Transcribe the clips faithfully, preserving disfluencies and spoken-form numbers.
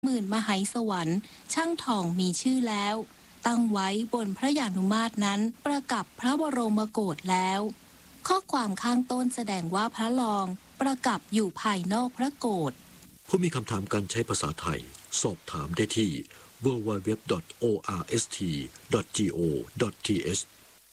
หมื่นมหัยสวรรค์ช่างทองมีชื่อแล้วตั้งไว้บนพระยานุมาตรนั้นประกับพระบรมโกศแล้วข้อความข้างต้นแสดงว่าพระรองประกับอยู่ภายนอกพระโกศผู้มีคำถามการใช้ภาษาไทยสอบถามได้ที่ ดับเบิลยู ดับเบิลยู ดับเบิลยู ดอท โอ อาร์ เอส ที ดอท จี โอ ดอท ที เอช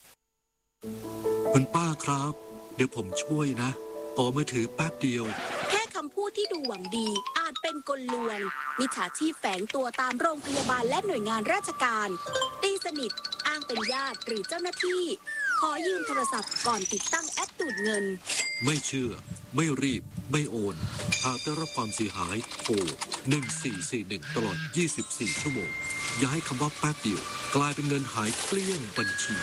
คุณป้าครับเดี๋ยวผมช่วยนะต่อมือถือแป๊บเดียวแค่คำพูดที่ดูหวังดีอาจเป็นกลลวงมิจฉาชีพแฝงตัวตามโรงพยาบาลและหน่วยงานราชการตีสนิทอ้างเป็นญาติหรือเจ้าหน้าที่ขอยืมโทรศัพท์ก่อนติดตั้งแอปดูดเงินไม่เชื่อไม่รีบไม่โอนหากได้รับความเสียหายโทรหนึ่งสี่สี่หนึ่งตลอดยี่สิบสี่ชั่วโมงอย่าให้คำว่าแป๊บเดียวกลายเป็นเงินหายเกลี้ยงบัญชี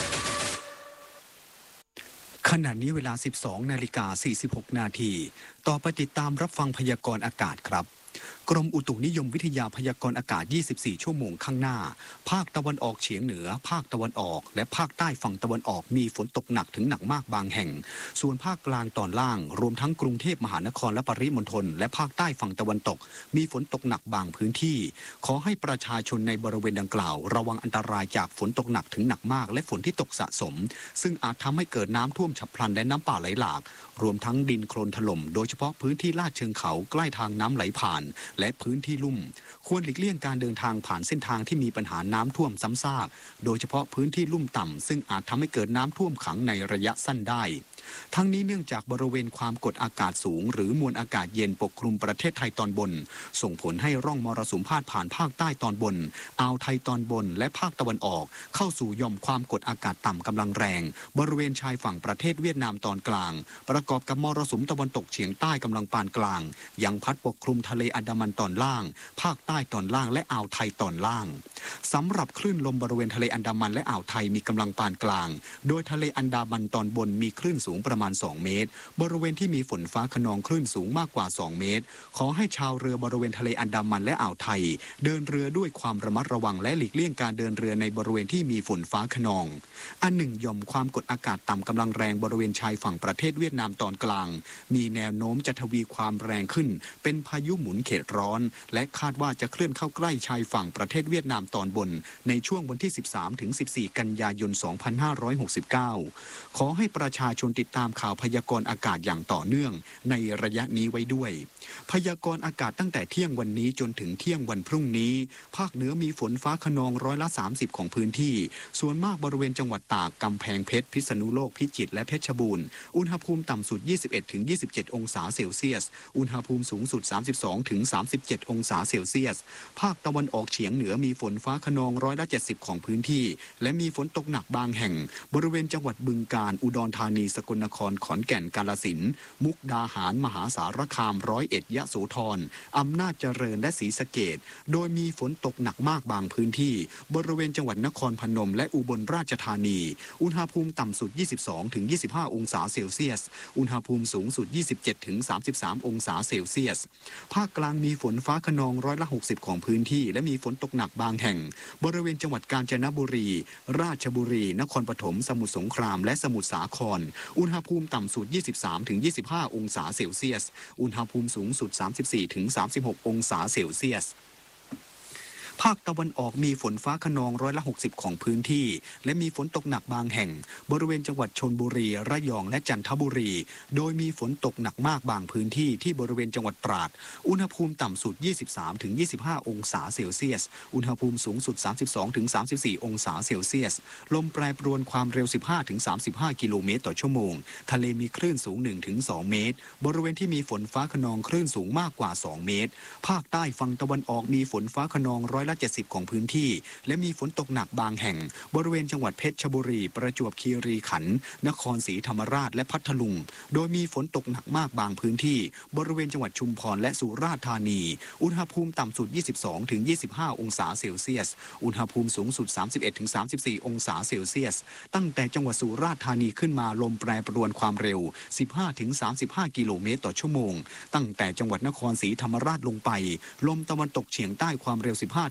ขณะนี้เวลา สิบสองนาฬิกาสี่สิบหกนาทีต่อไปติดตามรับฟังพยากรณ์อากาศครับกรมอุตุนิยมวิทยาพยากรณ์อากาศยี่สิบสี่ชั่วโมงข้างหน้าภาคตะวันออกเฉียงเหนือภาคตะวันออกและภาคใต้ฝั่งตะวันออกมีฝนตกหนักถึงหนักมากบางแห่งส่วนภาคกลางตอนล่างรวมทั้งกรุงเทพมหานครและปริมณฑลและภาคใต้ฝั่งตะวันตกมีฝนตกหนักบางพื้นที่ขอให้ประชาชนในบริเวณดังกล่าวระวังอันตรายจากฝนตกหนักถึงหนักมากและฝนที่ตกสะสมซึ่งอาจทำให้เกิดน้ำท่วมฉับพลันและน้ำป่าไหลหลากรวมทั้งดินโคลนถล่มโดยเฉพาะพื้นที่ลาดเชิงเขาใกล้ทางน้ำไหลผ่านและพื้นที่ลุ่มควรหลีกเลี่ยงการเดินทางผ่านเส้นทางที่มีปัญหาน้ำท่วมซ้ำซากโดยเฉพาะพื้นที่ลุ่มต่ำซึ่งอาจทำให้เกิดน้ำท่วมขังในระยะสั้นได้ทั้งนี้เนื่องจากบริเวณความกดอากาศสูงหรือมวลอากาศเย็นปกคลุมประเทศไทยตอนบนส่งผลให้ร่องมรสุมพาดผ่านภาคใต้ตอนบนอ่าวไทยตอนบนและภาคตะวันออกเข้าสู่หย่อมความกดอากาศต่ำกำลังแรงบริเวณชายฝั่งประเทศเวียดนามตอนกลางประกอบกับมรสุมตะวันตกเฉียงใต้กำลังปานกลางยังพัดปกคลุมทะเลอันดามันตอนล่างภาคใต้ตอนล่างและอ่าวไทยตอนล่างสำหรับคลื่นลมบริเวณทะเลอันดามันและอ่าวไทยมีกำลังปานกลางโดยทะเลอันดามันตอนบนมีคลื่นสูงประมาณสองเมตรบริเวณที่มีฝนฟ้าคะนองคลื่นสูงมากกว่าสองเมตรขอให้ชาวเรือบริเวณทะเลอันดามันและอ่าวไทยเดินเรือด้วยความระมัดระวังและหลีกเลี่ยงการเดินเรือในบริเวณที่มีฝนฟ้าคะนองอันหนึ่งหย่อมความกดอากาศต่ำกำลังแรงบริเวณชายฝั่งประเทศเวียดนามตอนกลางมีแนวโน้มจะทวีความแรงขึ้นเป็นพายุหมุนเขตร้อนและคาดว่าจะเคลื่อนเข้าใกล้ชายฝั่งประเทศเวียดนามตอนบนในช่วงวันที่ สิบสามถึงสิบสี่ กันยายน สองพันห้าร้อยหกสิบเก้า ขอให้ประชาชนติดตามข่าวพยากรณ์อากาศอย่างต่อเนื่องในระยะนี้ไว้ด้วยพยากรณ์อากาศตั้งแต่เที่ยงวันนี้จนถึงเที่ยงวันพรุ่งนี้ภาคเหนือมีฝนฟ้าคะนองร้อยละสามสิบของพื้นที่ส่วนมากบริเวณจังหวัดตากกำแพงเพชรพิษณุโลกพิจิตรและเพชรบูรณ์อุณหภูมิต่ำสุด ยี่สิบเอ็ดถึงยี่สิบเจ็ด องศาเซลเซียสอุณหภูมิสูงสุด สามสิบสองถึงสามสิบเจ็ด องศาเซลเซียสภาคตะวันออกเฉียงเหนือมีฝนฟ้าคะนองร้อยละเจ็ดสิบของพื้นที่และมีฝนตกหนักบางแห่งบริเวณจังหวัดบึงกาฬอุดรธานีสกลนครขอนแก่นกาฬสินธุ์มุกดาหารมหาสารคามร้อยเอ็ดยะโสธรอำนาจเจริญและศรีสะเกษโดยมีฝนตกหนักมากบางพื้นที่บริเวณจังหวัดนครพนมและอุบลราชธานีอุณหภูมิต่ำสุด ยี่สิบสองถึงยี่สิบห้า องศาเซลเซียสอุณหภูมิสูงสุด ยี่สิบเจ็ดถึงสามสิบสาม องศาเซลเซียสภาคกลางมีฝนฟ้าคะนองร้อยละหกสิบของพื้นที่และมีฝนตกหนักบางแห่งบริเวณจังหวัดกาญจนบุรีราชบุรีนครปฐมสมุทรสงครามและสมุทรสาครอุณหภูมิต่ำสุด ยี่สิบสามถึงยี่สิบห้า องศาเซลเซียสอุณหภูมิสูงสุด สามสิบสี่ถึงสามสิบหก องศาเซลเซียสภาคตะวันออกมีฝนฟ้าคะนองร้อยละหกสิบของพื้นที่และมีฝนตกหนักบางแห่งบริเวณจังหวัดชลบุรีระยองและจันทบุรีโดยมีฝนตกหนักมากบางพื้นที่ที่บริเวณจังหวัดตราดอุณหภูมิต่ำสุด ยี่สิบสามถึงยี่สิบห้า องศาเซลเซียสอุณหภูมิสูงสุด สามสิบสองถึงสามสิบสี่ องศาเซลเซียสลมแปรปรวนความเร็ว สิบห้าถึงสามสิบห้า กิโลเมตรต่อชั่วโมงทะเลมีคลื่นสูง หนึ่งถึงสอง เมตรบริเวณที่มีฝนฟ้าคะนองคลื่นสูงมากกว่าสองเมตรภาคใต้ฝั่งตะวันออกมีฝนฟ้าคะนองร้อยละเจ็ดสิบของพื้นที่และมีฝนตกหนักบางแห่งบริเวณจังหวัดเพชรบุรีประจวบคีรีขันธ์นครศรีธรรมราชและพัทลุงโดยมีฝนตกหนักมากบางพื้นที่บริเวณจังหวัดชุมพรและสุราษฎร์ธานีอุณหภูมิต่ำสุด ยี่สิบสองถึงยี่สิบห้า องศาเซลเซียสอุณหภูมิสูงสุด สามสิบเอ็ดถึงสามสิบสี่ องศาเซลเซียสตั้งแต่จังหวัดสุราษฎร์ธานีขึ้นมาลมแปรปรวนความเร็ว สิบห้าถึงสามสิบห้า กิโลเมตรต่อชั่วโมงตั้งแต่จังหวัดนครศรีธรรมราชลงไปลมตะวันตกเฉียงใต้ความเร็ว สิบห้า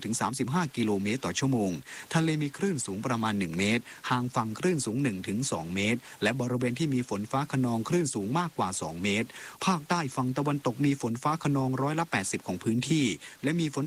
ถึงสามสิบห้า กิโลเมตรต่อชั่วโมงทะเลมีคลื่นสูงประมาณหนึ่งเมตรห่างฝั่งคลื่นสูง หนึ่งถึงสอง เมตรและบริเวณที่มีฝนฟ้าคะนองคลื่นสูงมากกว่าสองเมตรภาคใต้ฝั่งตะวันตกมีฝนฟ้าคะนองร้อยละแปดสิบของพื้นที่และมีฝน